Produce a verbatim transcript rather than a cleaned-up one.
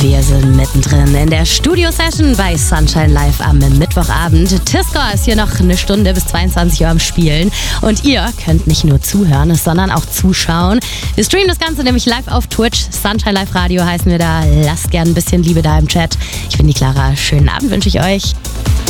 Wir sind mittendrin in der Studio-Session bei Sunshine Live am Mittwochabend. Tiscore ist hier noch eine Stunde bis zweiundzwanzig Uhr am Spielen. Und ihr könnt nicht nur zuhören, sondern auch zuschauen. Wir streamen das Ganze nämlich live auf Twitch. Sunshine Live Radio heißen wir da. Lasst gerne ein bisschen Liebe da im Chat. Ich bin die Clara. Schönen Abend wünsche ich euch.